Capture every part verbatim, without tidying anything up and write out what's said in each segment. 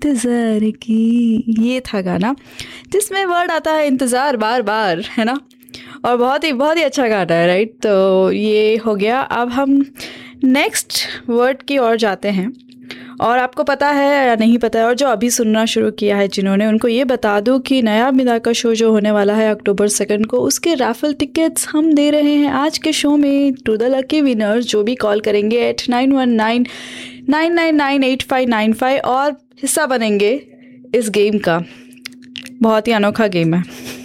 इंतज़ार की, ये था गाना जिसमें वर्ड आता है इंतज़ार बार बार, है ना। और बहुत ही बहुत ही अच्छा गाना है, राइट। तो ये हो गया। अब हम नेक्स्ट वर्ड की ओर जाते हैं। और आपको पता है या नहीं पता है, और जो अभी सुनना शुरू किया है जिन्होंने, उनको ये बता दूं कि नया मिदा का शो जो होने वाला है अक्टूबर सेकंड को, उसके राफल टिकट्स हम दे रहे हैं आज के शो में टू द लकी विनर्स, जो भी कॉल करेंगे eight nine one nine nine nine nine eight five nine five और हिस्सा बनेंगे इस गेम का। बहुत ही अनोखा गेम है।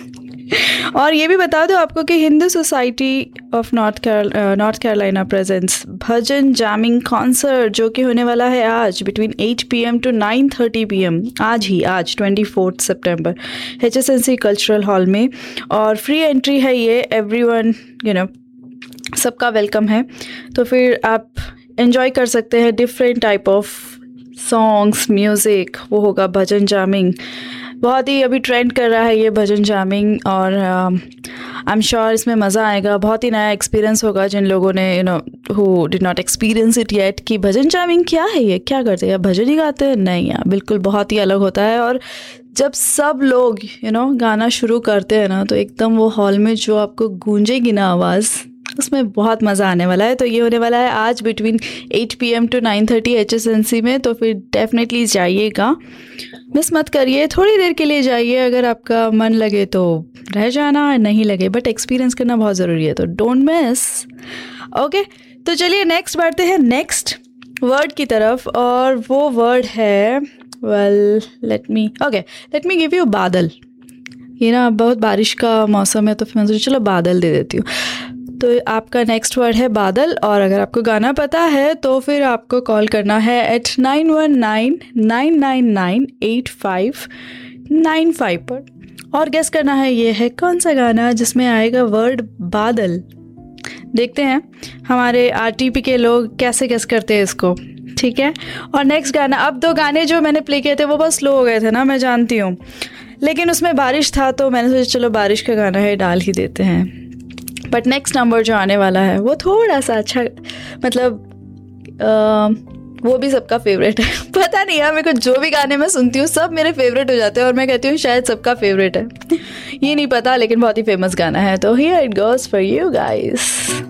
और ये भी बता दो आपको कि Hindu society of north north Carolina presents bhajan jamming concert, जो कि होने वाला है आज between eight P M to nine thirty P M, आज ही आज ट्वेंटी फोर्थ सितंबर H S N C cultural hall में। और फ्री एंट्री है ये, एवरीवन यू नो सबका वेलकम है। तो फिर आप एंजॉय कर सकते हैं different type of songs, music, वो होगा भजन जैमिंग। बहुत ही अभी ट्रेंड कर रहा है ये भजन जैमिंग, और आई एम श्योर इसमें मज़ा आएगा। बहुत ही नया एक्सपीरियंस होगा जिन लोगों ने you know who did not experience it yet कि भजन जैमिंग क्या है, ये क्या करते हैं, भजन ही गाते हैं? नहीं यार, बिल्कुल बहुत ही अलग होता है। और जब सब लोग यू नो गाना शुरू करते हैं ना, तो एकदम वो हॉल में जो आपको गूंजेगी ना आवाज़, उसमें बहुत मज़ा आने वाला है। तो ये होने वाला है आज between eight P M to nine thirty H S N C में। तो फिर डेफिनेटली जाइएगा, मिस मत करिए। थोड़ी देर के लिए जाइए, अगर आपका मन लगे तो रह जाना, नहीं लगे बट एक्सपीरियंस करना बहुत ज़रूरी है, तो डोंट मिस। ओके, तो चलिए नेक्स्ट बढ़ते हैं नेक्स्ट वर्ड की तरफ, और वो वर्ड है, well let me okay let me give you बादल। ये ना बहुत बारिश का मौसम है, तो फिर मैं सोची चलो बादल दे देती हूँ। तो आपका नेक्स्ट वर्ड है बादल। और अगर आपको गाना पता है तो फिर आपको कॉल करना है eight nine one nine nine nine nine eight five nine five पर, और गेस करना है ये है कौन सा गाना जिसमें आएगा वर्ड बादल। देखते हैं हमारे आर टी पी के लोग कैसे गेस करते हैं इसको, ठीक है। और नेक्स्ट गाना, अब दो गाने जो मैंने प्ले किए थे वो बहुत स्लो हो गए थे ना, मैं जानती हूँ, लेकिन उसमें बारिश था तो मैंने सोचा चलो बारिश का गाना है डाल ही देते हैं। बट नेक्स्ट नंबर जो आने वाला है वो थोड़ा सा अच्छा, मतलब आ, वो भी सबका फेवरेट है। पता नहीं यार, मेरे को जो भी गाने मैं सुनती हूँ सब मेरे फेवरेट हो जाते हैं, और मैं कहती हूँ शायद सबका फेवरेट है, ये नहीं पता, लेकिन बहुत ही फेमस गाना है। तो here it goes for you guys.